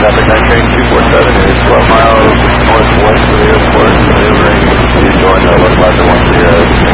Traffic 9 train 247 is 12 miles northwest of the airport, delivering to join the localizer 10.